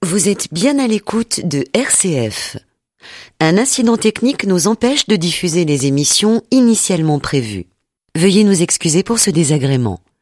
Vous êtes bien à l'écoute de RCF. Un incident technique nous empêche de diffuser les émissions initialement prévues. Veuillez nous excuser pour ce désagrément.